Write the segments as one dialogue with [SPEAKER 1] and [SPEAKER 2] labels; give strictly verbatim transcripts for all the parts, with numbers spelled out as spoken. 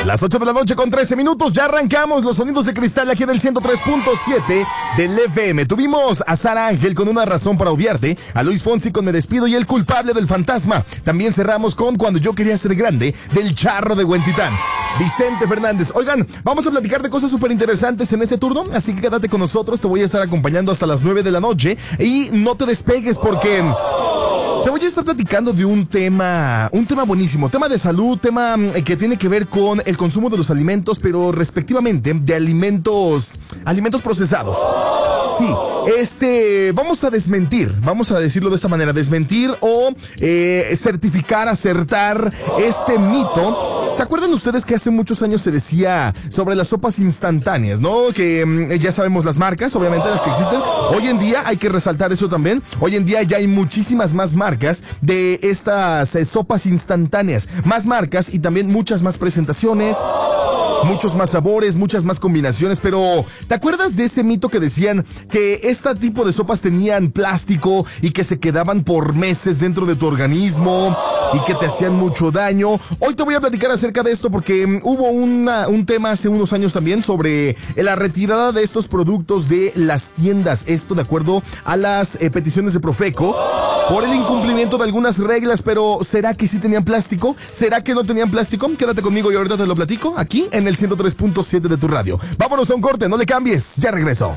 [SPEAKER 1] Las ocho de la noche con trece minutos, ya arrancamos los sonidos de cristal aquí en el ciento tres punto siete del F M. Tuvimos a Sara Ángel con Una razón para odiarte, a Luis Fonsi con Me despido y El culpable del fantasma. También cerramos con Cuando yo quería ser grande, del Charro de Huentitán. Vicente Fernández. Oigan, vamos a platicar de cosas súper interesantes en este turno, así que quédate con nosotros, te voy a estar acompañando hasta las nueve de la noche y no te despegues porque te voy a estar platicando de un tema, un tema buenísimo, tema de salud, tema que tiene que ver con el consumo de los alimentos, pero respectivamente de alimentos, alimentos procesados. Sí, este, vamos a desmentir, vamos a decirlo de esta manera, desmentir o eh, certificar, acertar este mito. ¿Se acuerdan ustedes que hace muchos años se decía sobre las sopas instantáneas, no? Que mm, ya sabemos las marcas, obviamente las que existen. Hoy en día hay que resaltar eso también. Hoy en día ya hay muchísimas más marcas de estas eh, sopas instantáneas. Más marcas y también muchas más presentaciones. Muchos más sabores, muchas más combinaciones, pero ¿te acuerdas de ese mito que decían que este tipo de sopas tenían plástico y que se quedaban por meses dentro de tu organismo y que te hacían mucho daño? Hoy te voy a platicar acerca de esto porque um, hubo una, un tema hace unos años también sobre la retirada de estos productos de las tiendas. Esto de acuerdo a las eh, peticiones de Profeco por el incumplimiento de algunas reglas, pero ¿será que sí tenían plástico? ¿Será que no tenían plástico? Quédate conmigo y ahorita te lo platico aquí en el ciento tres punto siete de tu radio. Vámonos a un corte, no le cambies, ya regreso.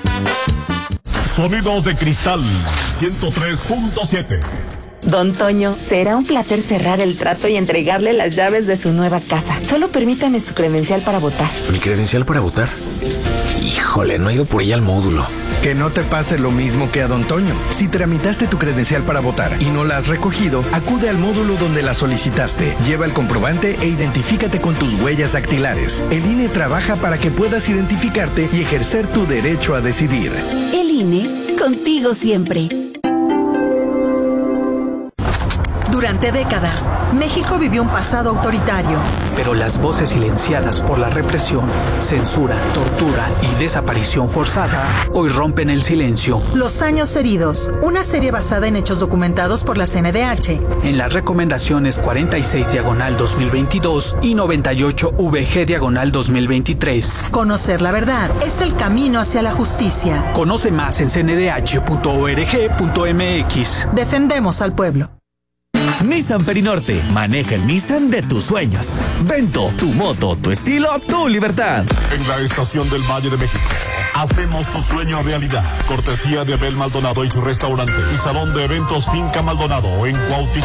[SPEAKER 2] Sonidos de cristal ciento tres punto siete.
[SPEAKER 3] Don Toño, será un placer cerrar el trato y entregarle las llaves de su nueva casa. Solo permítame su credencial para votar.
[SPEAKER 4] ¿Mi credencial para votar? Híjole, no he ido por ella al módulo.
[SPEAKER 5] Que no te pase lo mismo que a Don Toño. Si tramitaste tu credencial para votar y no la has recogido, acude al módulo donde la solicitaste. Lleva el comprobante e identifícate con tus huellas dactilares. El I N E trabaja para que puedas identificarte y ejercer tu derecho a decidir.
[SPEAKER 6] El I N E, contigo siempre.
[SPEAKER 7] Durante décadas, México vivió un pasado autoritario.
[SPEAKER 8] Pero las voces silenciadas por la represión, censura, tortura y desaparición forzada hoy rompen el silencio.
[SPEAKER 7] Los años heridos, una serie basada en hechos documentados por la C N D H.
[SPEAKER 8] En las recomendaciones cuarenta y seis diagonal dos mil veintidós y noventa y ocho V G diagonal dos mil veintitrés.
[SPEAKER 7] Conocer la verdad es el camino hacia la justicia.
[SPEAKER 8] Conoce más en c n d h punto org punto m x.
[SPEAKER 7] Defendemos al pueblo.
[SPEAKER 9] Nissan Perinorte. Maneja el Nissan de tus sueños. Vento, tu moto, tu estilo, tu libertad.
[SPEAKER 2] En la estación del Valle de México, hacemos tu sueño realidad. Cortesía de Abel Maldonado y su restaurante y salón de eventos Finca Maldonado en Cuautitlán.